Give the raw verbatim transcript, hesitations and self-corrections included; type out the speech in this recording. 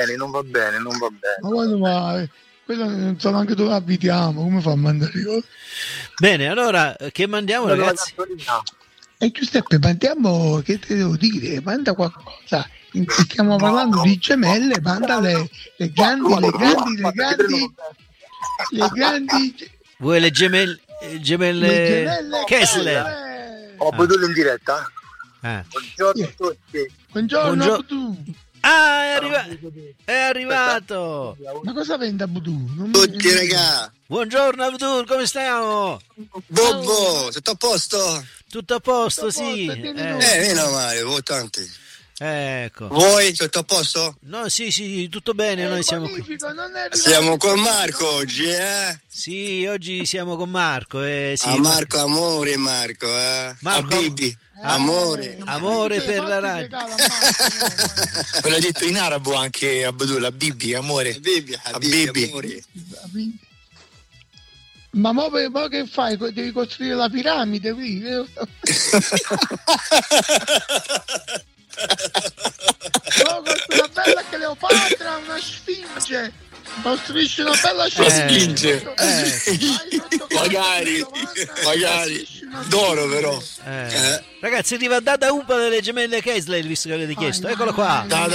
bene, non va bene, non va bene. Ma quando mai? Quello non so neanche dove abitiamo, come fa a mandare io? Bene, allora che mandiamo, Dalla ragazzi? Cattolina. E Giuseppe, mandiamo, che te devo dire? Manda qualcosa. Stiamo parlando di gemelle, manda le, le grandi, le grandi, le grandi, le grandi, Vuoi le gemelle, gemelle, le gemelle Kessler? Kessler. Ho veduto in diretta. Ah. Buongiorno a tutti. Buongiorno, Buongiorno. Budu. Ah, è, arriva- è arrivato. Ma cosa vende a Budu? Non mi- Tutti raga, Buongiorno Abdul, come stiamo? Bobbo, tutto a posto? Tutto a posto, Tutto a sì. posto, tieni Eh, noi. Eh, meno male, voi tanti. ecco. Voi, tutto a posto? No, sì, sì, tutto bene, noi siamo qui. Magnifico, non è arrivato. Siamo con Marco oggi, eh? Sì, oggi siamo con Marco. Eh, sì, Ah, Marco, amore Marco, eh? Marco- A Bibi, Eh, amore. Amore Fatti per la il radio. regalo a Marco. Ve l'ha detto in arabo anche Abdul, a Bibi, amore. A Bibi, a A Bibi, Bibi. amore. Ma mo, mo che fai? Devi costruire la piramide qui? No, una bella Cleopatra, una sfinge. Costruisci una bella sfinge. Eh. Magari, magari. D'oro però. Eh. Ragazzi, arriva Dada Upa delle gemelle Kessler, visto che avete chiesto. Eccolo qua. Da-